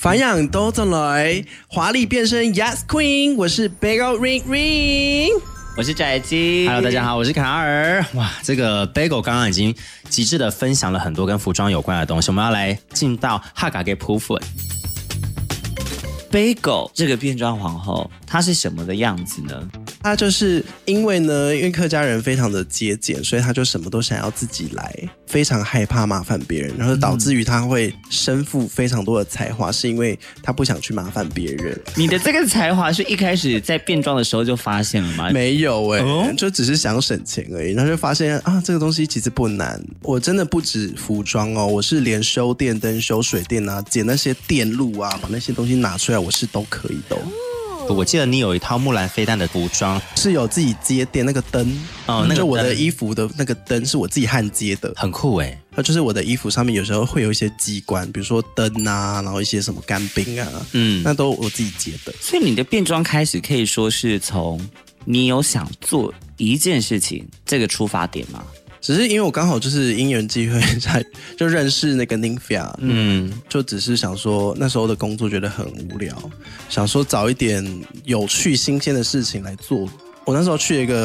繁养都走来，华丽变身 Yes Queen， 我是 Bagel Ring Ring， 我是宅基。 Hello， 大家好，我是卡尔。哇，这个 Bagel 刚刚已经极致的分享了很多跟服装有关的东西，我们要来进到哈嘎给普粉。 Bagel 这个变装皇后，她是什么的样子呢？ 他就是因为客家人非常的节俭，所以他就什么都想要自己来，非常害怕麻烦别人，然后导致于他会身负非常多的才华，是因为他不想去麻烦别人。 你的这个才华是一开始在变装的时候就发现了吗？ 没有就只是想省钱而已，然后就发现啊，这个东西其实不难。我真的不止服装哦，我是连修电灯、修水电啊、剪那些电路啊，把那些东西拿出来，我是都可以的哦。 我记得你有一套木兰飞弹的服装， 是有自己接电那个灯哦，那个我的衣服的那个灯是我自己焊接的， 很酷哎。 它就是我的衣服上面有时候会有一些机关，比如说灯啊，然后一些什么干冰啊，那都我自己接的。 所以你的变装开始可以说是从你有想做一件事情这个出发点吗？ 只是因为我刚好就是因缘际会就认识那个 Nymphia， 就只是想说那时候的工作觉得很无聊，想说找一点有趣新鲜的事情来做。我那时候去了一个